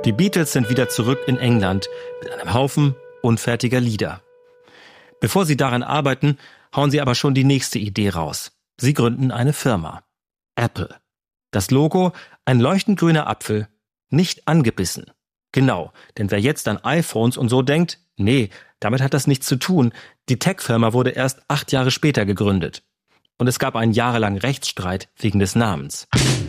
Die Beatles sind wieder zurück in England mit einem Haufen unfertiger Lieder. Bevor sie daran arbeiten, hauen sie aber schon die nächste Idee raus. Sie gründen eine Firma. Apple. Das Logo, ein leuchtend grüner Apfel, nicht angebissen. Genau, denn wer jetzt an iPhones und so denkt, nee, damit hat das nichts zu tun. Die Tech-Firma wurde erst 8 Jahre später gegründet. Und es gab einen jahrelangen Rechtsstreit wegen des Namens.